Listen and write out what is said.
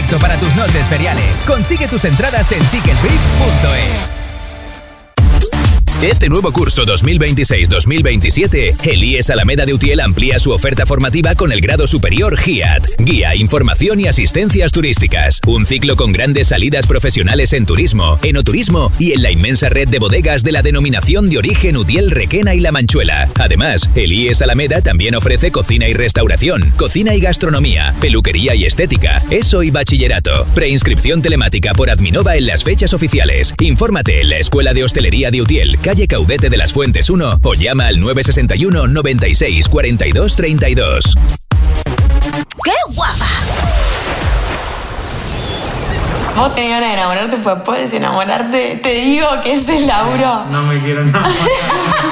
perfecto para tus noches feriales. Consigue tus entradas en ticketbrip.es. Este nuevo curso 2026-2027, el IES Alameda de Utiel amplía su oferta formativa con el grado superior GIAT, Guía, Información y Asistencias Turísticas. Un ciclo con grandes salidas profesionales en turismo, enoturismo y en la inmensa red de bodegas de la denominación de origen Utiel, Requena y La Manchuela. Además, el IES Alameda también ofrece cocina y restauración, cocina y gastronomía, peluquería y estética, ESO y bachillerato. Preinscripción telemática por Adminova en las fechas oficiales. Infórmate en la Escuela de Hostelería de Utiel, calle Caudete de las Fuentes 1 o llama al 961 96 42 32. ¡Qué guapa! Vos tenés ganas de enamorarte, pues puedes enamorarte. Te digo que ese es Lauro. No me quiero enamorar.